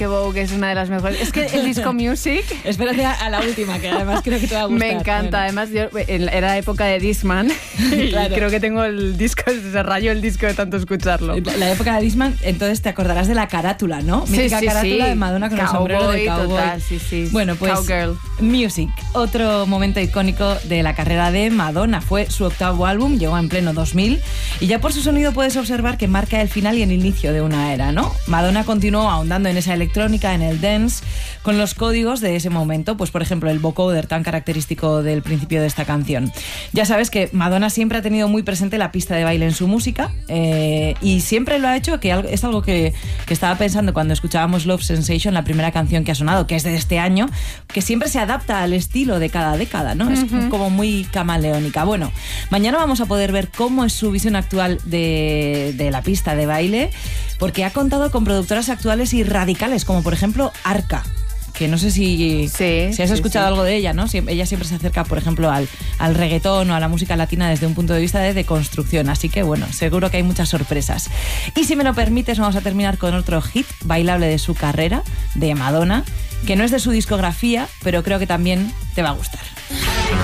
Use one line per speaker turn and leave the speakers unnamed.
Que Vogue es una de las mejores. Es que el disco Music...
Espérate a la última, que además creo que te va a gustar.
Me encanta. Además, yo era época de Discman y
Claro.
creo que tengo el disco, se rayó el disco de tanto escucharlo.
La época de Discman, entonces te acordarás de la carátula, ¿no? Mítica carátula de Madonna con el sombrero de cowboy.
Total, sí.
Bueno, pues
Cowgirl.
Music, otro momento icónico de la carrera de Madonna. Fue su 8º álbum, llegó en pleno 2000 y ya por su sonido puedes observar que marca el final y el inicio de una era, ¿no? Madonna continuó ahondando en esa electrónica, en el dance, con los códigos de ese momento, pues por ejemplo el vocoder tan característico del principio de esta canción. Ya sabes que Madonna siempre ha tenido muy presente la pista de baile en su música y siempre lo ha hecho, que es algo que estaba pensando cuando escuchábamos Love Sensation, la primera canción que ha sonado, que es de este año, que siempre se adapta al estilo de cada década, ¿no? Es como muy camaleónica. Bueno, mañana vamos a poder ver cómo es su visión actual de la pista de baile, porque ha contado con productoras actuales y radicales, como por ejemplo Arca, que no sé si has escuchado algo de ella, ¿no? Ella siempre se acerca, por ejemplo, al reggaetón o a la música latina desde un punto de vista de deconstrucción, así que bueno, seguro que hay muchas sorpresas. Y si me lo permites, vamos a terminar con otro hit bailable de su carrera, de Madonna, que no es de su discografía, pero creo que también te va a gustar.